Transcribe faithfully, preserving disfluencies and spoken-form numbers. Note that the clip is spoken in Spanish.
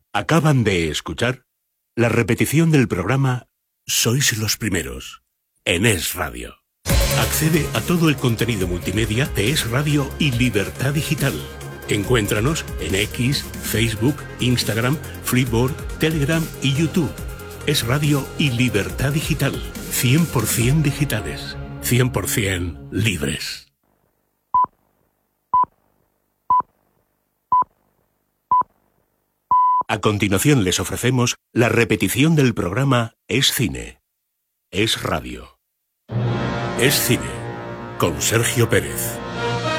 Acaban de escuchar la repetición del programa Sois los Primeros en Es Radio. Accede a todo el contenido multimedia de Es Radio y Libertad Digital. Encuéntranos en X, Facebook, Instagram, Flipboard, Telegram y YouTube. Es Radio y Libertad Digital. cien por ciento digitales. cien por ciento libres. A continuación les ofrecemos la repetición del programa Es Cine. Es Radio. Es Cine. Con Sergio Pérez.